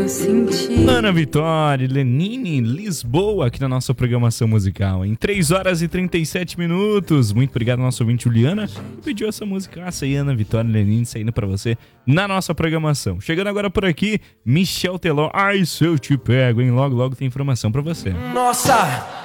eu senti. Ana Vitória, Lenine, Lisboa, aqui na nossa programação musical, em 3 horas e 37 minutos. Muito obrigado ao nosso ouvinte Juliana, que pediu essa música. Aí, Ana Vitória, Lenine, saindo pra você na nossa programação. Chegando agora por aqui, Michel Teló. Ai, se eu te pego, hein? Logo, logo tem informação pra você. Nossa!